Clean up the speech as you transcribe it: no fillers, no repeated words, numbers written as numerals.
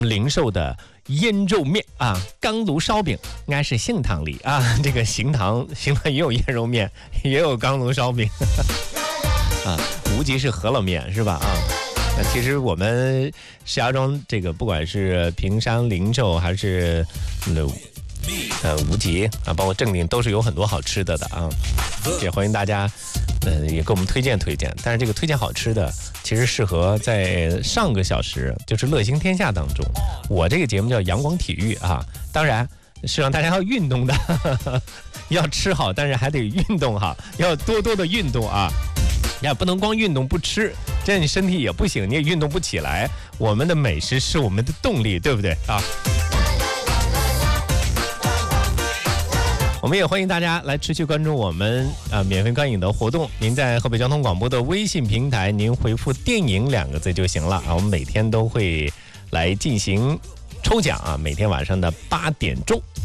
零售的腌肉面啊，钢炉烧饼，应该是杏堂里啊。这个行堂也有腌肉面，也有钢炉烧饼啊。无极是饸饹面是吧？啊，那其实我们石家庄这个不管是平山灵寿还是无极啊，包括正定，都是有很多好吃的啊。也欢迎大家也给我们推荐推荐。但是这个推荐好吃的，其实适合在上个小时就是乐行天下当中。我这个节目叫阳光体育啊，当然是让大家要运动的，要吃好，但是还得运动好，要多多的运动啊。也不能光运动不吃，这样你身体也不行，你也运动不起来。我们的美食是我们的动力，对不对啊？我们也欢迎大家来持续关注我们免费观影的活动。您在河北交通广播的微信平台，您回复“电影”2个字就行了啊。我们每天都会来进行抽奖啊，每天晚上的8点钟。